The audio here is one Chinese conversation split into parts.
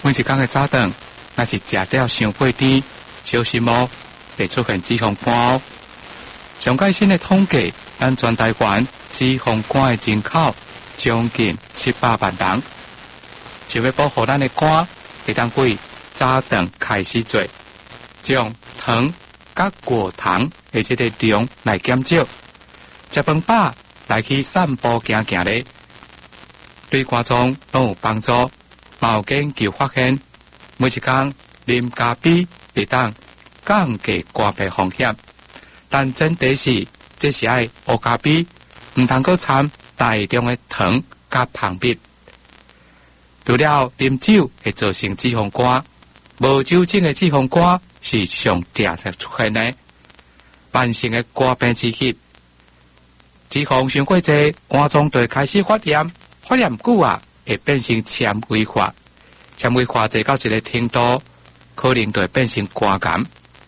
每一天的早顿，若是食了伤过甜，小心哦，会出现脂肪肝哦。上届新的统计，咱全台湾脂肪肝的人口将近700万人。想要保护咱的肝，会当贵早顿开始做，将糖甲果糖的这个量来减少，食饭饱来去散步行行咧，对肝脏都有帮助。嘛有研究发现，每一天啉咖啡会当降低肝病风险。但前提是，这是爱黑咖啡，唔通够掺大量的糖甲蜂蜜。除了啉酒会造成脂肪肝，无酒精的脂肪肝是上常出现的。慢性的肝病之期，脂肪伤过多，肝脏就会开始发炎，发炎久啊，会变成纤维化，纤维化坐到一个程度，可能就会变成肝癌。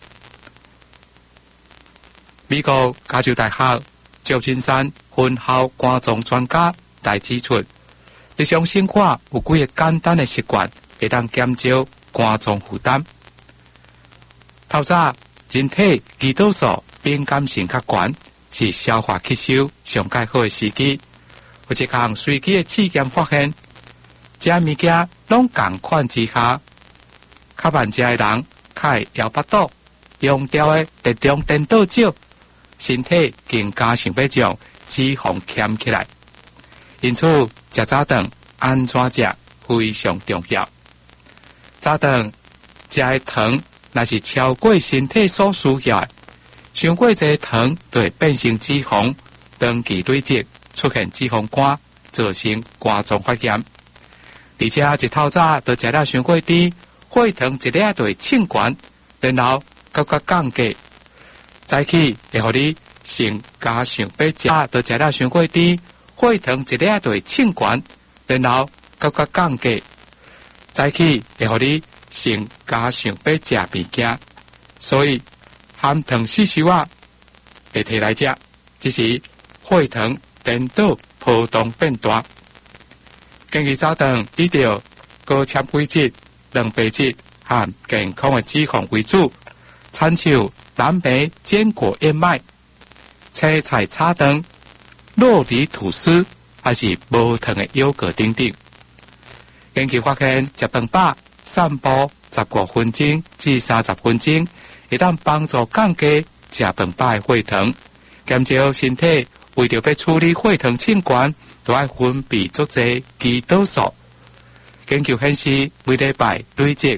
美国加州大学旧金山分校肝脏专家来指出，日常生活有几个简单的习惯，会当减少肝脏负担。透早，人体胰岛素敏感性较悬，是消化吸收上介好的时机。有一项随机的试验发现，食物件拢同款之下，较慢食的人较会摇腹肚，用掉的热量颠倒少。身体更加想要将脂肪捡起来，因此食早顿安怎食非常重要。早顿食的糖若是超过身体所需要的，伤过多糖就会变成脂肪，长期累积出现脂肪肝，造成肝脏发炎。而且一透早就食了伤过甜，血糖一粒就会升悬，然后感觉降低。早起会互你先加上要食，就食了伤过甜，血糖一粒就会升悬，然后感觉降低。早起会互你先加上要食物件，所以含糖四小啊会摕来食，只是血糖颠倒波动变大。建议早顿以着高纤维质、蛋白质和健康的脂肪为主，参照蓝莓、坚果、燕麦、青菜炒蛋、肉梨吐司，还是无糖的优格等等。研究发现，食饭饱、散步15分钟至30分钟，会当帮助降低食饭饱的血糖，减少身体为着要处理血糖升悬，就要分泌足侪胰岛素。研究显示，每礼拜累积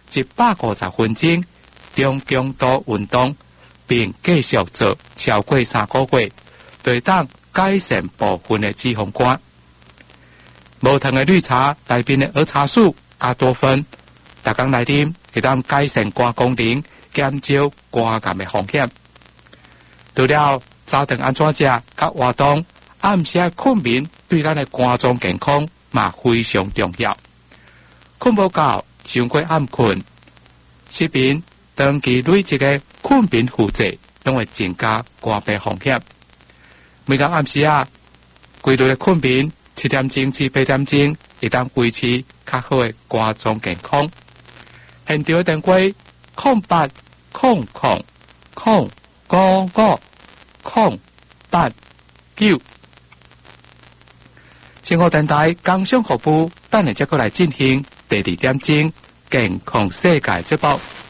150分钟中强度运动，并继续做超过3个月，就会当改善部分的脂肪肝。无糖的绿茶内面的儿茶素、加多酚，逐工来啉会当改善肝功能，减少肝癌的风险。除了早顿安怎食、甲活动，暗时困眠对咱的肝脏健康嘛非常重要。困无够、伤过暗困，失眠、长期累积的困眠负债，拢会增加肝病风险。每天暗时规律的困眠7点钟至8点钟，会当维持较好的肝脏健康。现场的电话08005555089。生活电台工商服务，等下再过来进行第2点钟健康世界节目。